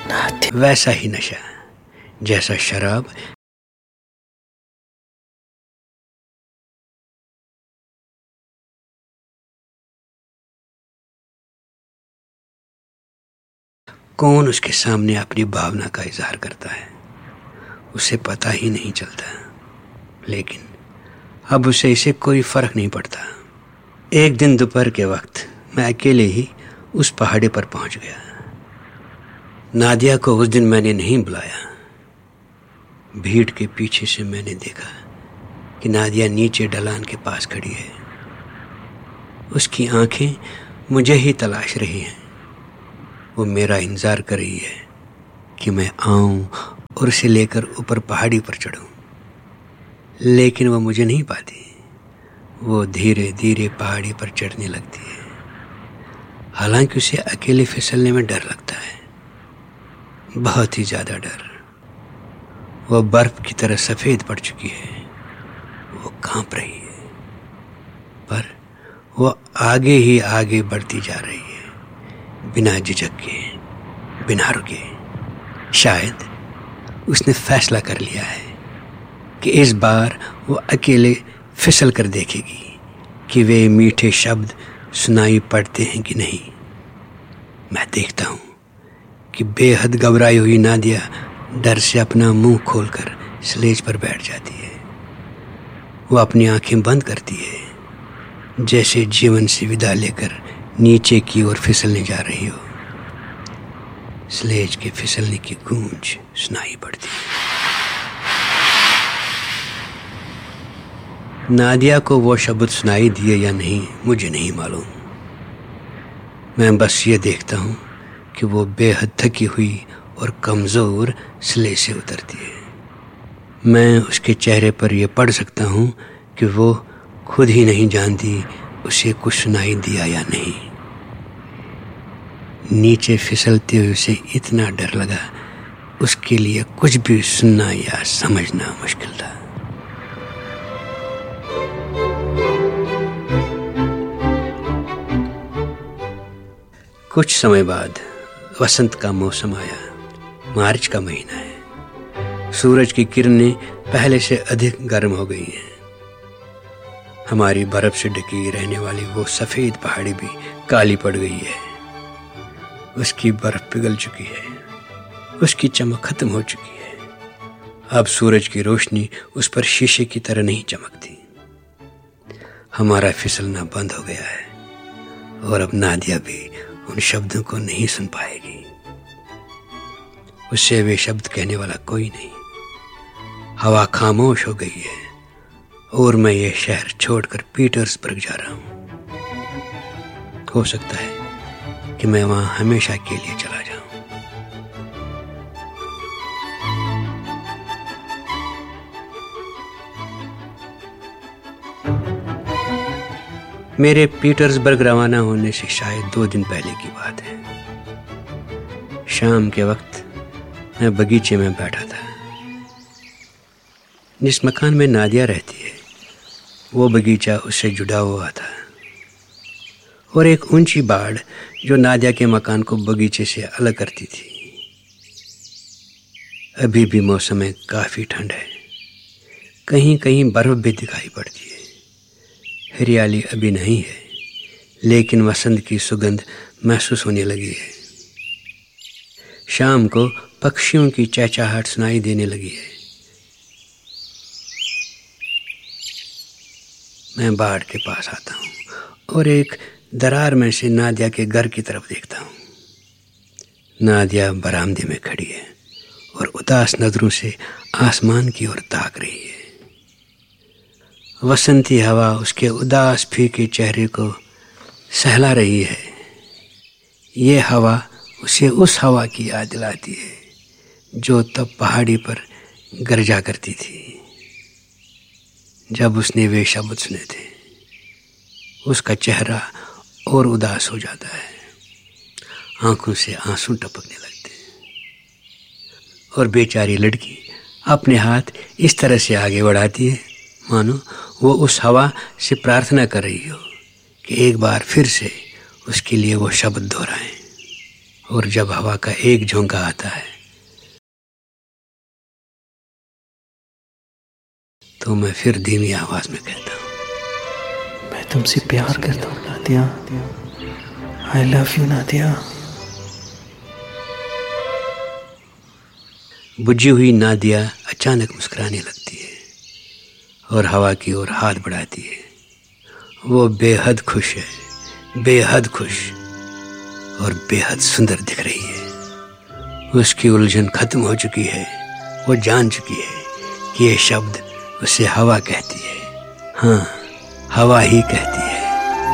वैसा ही नशा जैसा शराब कौन उसके सामने अपनी भावना का इजहार करता है उसे पता ही नहीं चलता, लेकिन अब उसे इसे कोई फर्क नहीं पड़ता। एक दिन दोपहर के वक्त मैं अकेले ही उस पहाड़ी पर पहुंच गया। नादिया को उस दिन मैंने नहीं बुलाया। भीड़ के पीछे से मैंने देखा कि नादिया नीचे ढलान के पास खड़ी है। उसकी आंखें मुझे ही तलाश रही हैं। वो मेरा इंतजार कर रही है कि मैं आऊं और उसे लेकर ऊपर पहाड़ी पर चढ़ूं, लेकिन वो मुझे नहीं पाती। वो धीरे धीरे पहाड़ी पर चढ़ने लगती है। हालांकि उसे अकेले फिसलने में डर लगता है, बहुत ही ज़्यादा डर। वो बर्फ की तरह सफ़ेद पड़ चुकी है। वो कांप रही है, पर वो आगे ही आगे बढ़ती जा रही है, बिना झिझक के, बिना रुके। शायद उसने फैसला कर लिया है कि इस बार वो अकेले फिसल कर देखेगी कि वे मीठे शब्द सुनाई पड़ते हैं कि नहीं। मैं देखता हूँ कि बेहद घबराई हुई नादिया डर से अपना मुंह खोलकर स्लेज पर बैठ जाती है। वो अपनी आंखें बंद करती है, जैसे जीवन से विदा लेकर नीचे की ओर फिसलने जा रही हो। स्लेज के फिसलने की गूंज सुनाई पड़ती है। नादिया को वो शब्द सुनाई दिए या नहीं मुझे नहीं मालूम। मैं बस ये देखता हूँ कि वो बेहद थकी हुई और कमज़ोर स्लेज से उतरती है। मैं उसके चेहरे पर यह पढ़ सकता हूँ कि वो खुद ही नहीं जानती उसे कुछ सुनाई दिया या नहीं। नीचे फिसलते हुए उसे इतना डर लगा, उसके लिए कुछ भी सुनना या समझना मुश्किल था। कुछ समय बाद वसंत का मौसम आया। मार्च का महीना है। सूरज की किरणें पहले से अधिक गर्म हो गई हैं। हमारी बर्फ से ढकी रहने वाली वो सफ़ेद पहाड़ी भी काली पड़ गई है। उसकी बर्फ पिघल चुकी है, उसकी चमक खत्म हो चुकी है। अब सूरज की रोशनी उस पर शीशे की तरह नहीं चमकती। हमारा फिसलना बंद हो गया है और अब नादिया भी उन शब्दों को नहीं सुन पाएगी। उससे वे शब्द कहने वाला कोई नहीं। हवा खामोश हो गई है और मैं ये शहर छोड़कर पीटर्सबर्ग जा रहा हूँ। हो सकता है कि मैं वहाँ हमेशा के लिए चला जाऊँ। मेरे पीटर्सबर्ग रवाना होने से शायद 2 दिन पहले की बात है। शाम के वक्त मैं बगीचे में बैठा था। जिस मकान में नादिया रहती है वो बगीचा उससे जुड़ा हुआ था और एक ऊंची बाड़ जो नादिया के मकान को बगीचे से अलग करती थी। अभी भी मौसम में काफ़ी ठंड है। कहीं कहीं बर्फ भी दिखाई पड़ती है। हरियाली अभी नहीं है, लेकिन वसंत की सुगंध महसूस होने लगी है। शाम को पक्षियों की चहचहाहट सुनाई देने लगी है। मैं बाड़ के पास आता हूँ और एक दरार में से नादिया के घर की तरफ देखता हूँ। नादिया बरामदे में खड़ी है और उदास नजरों से आसमान की ओर ताक रही है। वसंती हवा उसके उदास फीके चेहरे को सहला रही है। ये हवा उसे उस हवा की याद दिलाती है जो तब पहाड़ी पर गरजा करती थी जब उसने वे शब्द सुने थे। उसका चेहरा और उदास हो जाता है, आंखों से आंसू टपकने लगते हैं और बेचारी लड़की अपने हाथ इस तरह से आगे बढ़ाती है मानो वो उस हवा से प्रार्थना कर रही हो कि एक बार फिर से उसके लिए वो शब्द दोहराएं। और जब हवा का एक झोंका आता है तो मैं फिर धीमी आवाज में कहता हूँ, मैं तुमसे प्यार करता हूँ Nadia, I love you Nadia. बुझी हुई नादिया अचानक मुस्कुराने लगती है और हवा की ओर हाथ बढ़ाती है। वो बेहद खुश है, बेहद खुश और बेहद सुंदर दिख रही है। उसकी उलझन खत्म हो चुकी है। वो जान चुकी है कि ये शब्द उसे हवा कहती है। हाँ, हवा ही कहती है।